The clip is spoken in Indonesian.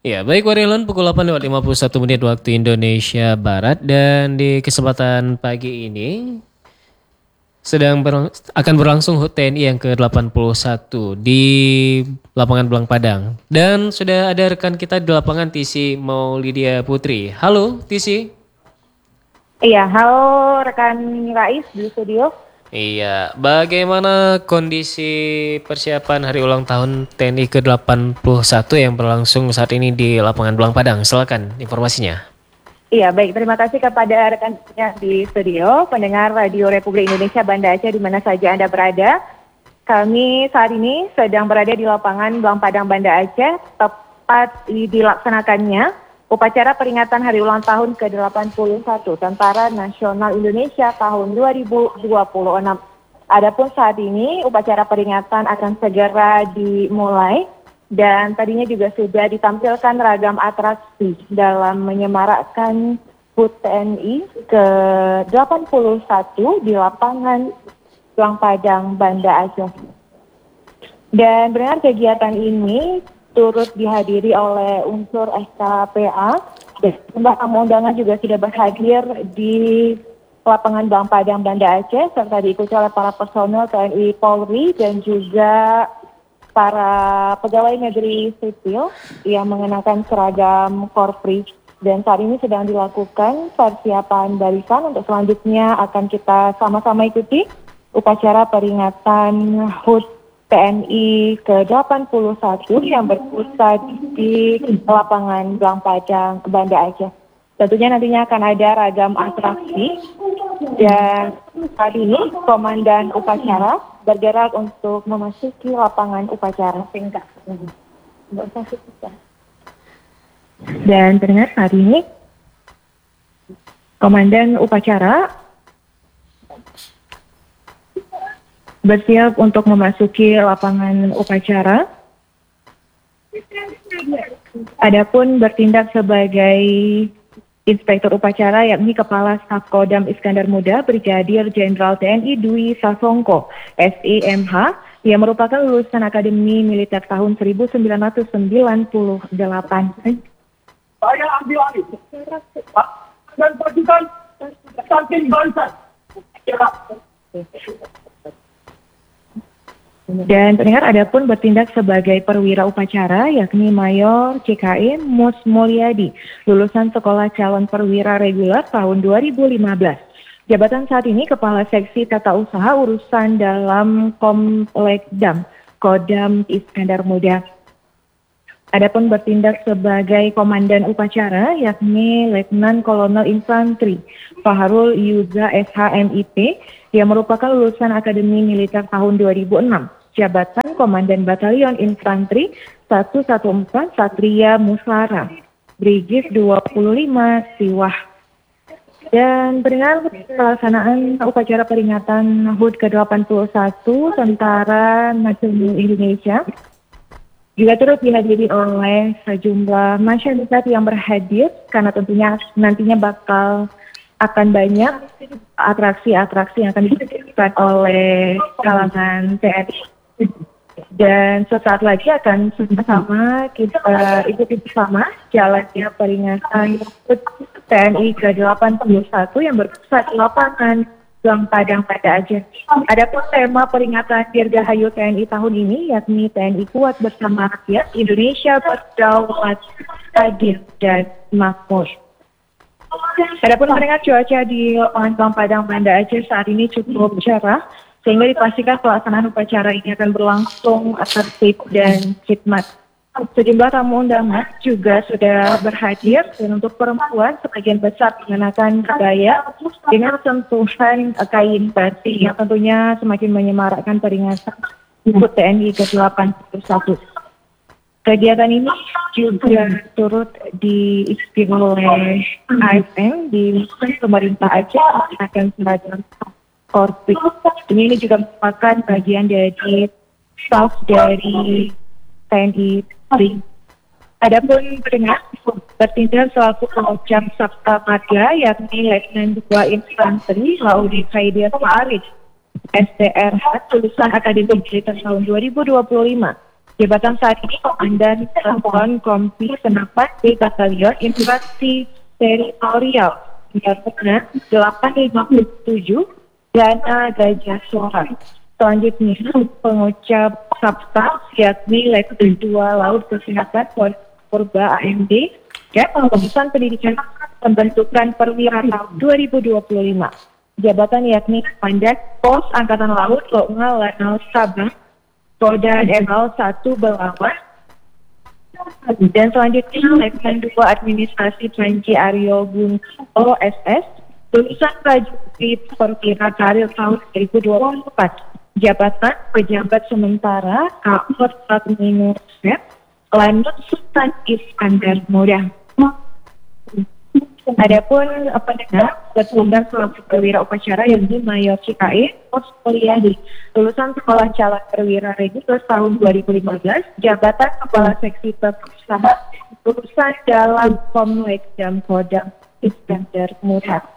Ya, baik Warilon, pukul 8:51 waktu Indonesia Barat, dan di kesempatan pagi ini akan berlangsung HUT TNI yang ke-81 di lapangan Belang Padang. Dan sudah ada rekan kita di lapangan, Tisi Maulidia Putri. Halo Tisi. Iya, halo rekan Rais di studio. Iya, bagaimana kondisi persiapan hari ulang tahun TNI ke-81 yang berlangsung saat ini di lapangan Belang Padang? Silakan informasinya. Iya, baik. Terima kasih kepada rekannya di studio, pendengar Radio Republik Indonesia Banda Aceh di mana saja Anda berada. Kami saat ini sedang berada di lapangan Belang Padang Banda Aceh, tepat dilaksanakannya upacara peringatan hari ulang tahun ke-81 Tentara Nasional Indonesia tahun 2026. Adapun saat ini upacara peringatan akan segera dimulai dan tadinya juga sudah ditampilkan ragam atraksi dalam menyemarakkan HUT TNI ke-81 di lapangan Belang Padang Banda Aceh. Dan benar kegiatan ini turut dihadiri oleh unsur SKPA dan sejumlah tamu undangan juga sudah berhadir di lapangan Belang Padang Banda Aceh serta diikuti oleh para personel TNI Polri dan juga para pegawai negeri sipil yang mengenakan seragam Korpri. Dan saat ini sedang dilakukan persiapan barisan untuk selanjutnya akan kita sama-sama ikuti upacara peringatan HUT TNI ke-81 yang berpusat di lapangan Belang Padang Banda Aceh. Tentunya nantinya akan ada ragam atraksi dan saat ini Komandan Upacara bergerak untuk memasuki lapangan upacara. Dan terdengar saat ini Komandan Upacara bersiap untuk memasuki lapangan upacara. Adapun bertindak sebagai Inspektur Upacara yakni Kepala Staf Kodam Iskandar Muda Brigadir Jenderal TNI Dwi Sasongko, SIMH, yang merupakan lulusan Akademi Militer tahun 1998. Saya ambil alih dan pasukan saking bangsa. Dan pendengar adapun bertindak sebagai perwira upacara yakni Mayor CKI Mus Mulyadi, lulusan Sekolah Calon Perwira Reguler tahun 2015. Jabatan saat ini Kepala Seksi Tata Usaha Urusan Dalam Komplekdam Kodam Iskandar Muda. Adapun bertindak sebagai Komandan Upacara yakni Letnan Kolonel Infantri Fahrul Yuza SHMIP yang merupakan lulusan Akademi Militer tahun 2006. Jabatan Komandan Batalion Infantri 114 Satria Muslara, Brigif 25 Siwah. Dan pendengar pelaksanaan upacara peringatan HUT ke-81 Tentara Nasional Indonesia juga turut dihadiri oleh sejumlah masyarakat yang berhadir karena tentunya nantinya akan banyak atraksi-atraksi yang akan dilakukan oleh kalangan TNI. Dan sesaat lagi akan sama-sama kita ikuti bersama jalannya peringatan HUT TNI ke-81 yang berpusat di lapangan Belang Padang Banda Aceh. Adapun tema peringatan Dirgahayu TNI tahun ini yakni TNI kuat bersama rakyat, Indonesia berdaulat, adil dan makmur. Adapun mendengar cuaca di lapangan Belang Padang Banda Aceh saat ini cukup cerah, sehingga dipastikan pelaksanaan upacara ini akan berlangsung tertib dan khidmat. Sejumlah tamu undangan juga sudah berhadir dan untuk perempuan sebagian besar mengenakan kebaya dengan sentuhan kain batik yang tentunya semakin menyemarakkan peringatan HUT TNI ke-81. Kegiatan ini juga turut diikuti oleh ASN di pemerintah Aceh akan seragam Korpri. Ini juga merupakan bagian dari staff dari TNI Polri. Adapun pendengar bertindak selaku pengucap Sabta Marga yakni Letnan 2 Infanteri Laudi Khaidir Fa'arid, SDRH, lulusan Akademi Militer tahun 2025. Jabatan saat ini Komandan Satuan Kompi Senapan di Batalion Infanteri Teritorial Gabungan 857 Dana Gajah Suara. Selanjutnya pengucap sabta yakni Letnan 2 Laut Kesehatan Purba AMD dan pengurusan pendidikan pembentukan perwira tahun 2025. Jabatan yakni Komandan Pos Angkatan Laut Kolonel Lanal Sabang Koda ML 1 Belawan. Dan selanjutnya Letnan 2 Administrasi Panji Aryo Bung OSS lulusan prajurit perwira karir tahun 2024. Jabatan pejabat sementara Kapolres Minus Lanut Sultan Iskandar Muda. Adapun pendengar bertunggang selaku perwira upacara yakni Mayor CKI Mus Mulyadi, lulusan Sekolah Calon Perwira Reguler tahun 2015, jabatan Kepala Seksi Perusahaan lulusan dalam Komlek dan Kodam Iskandar Muda.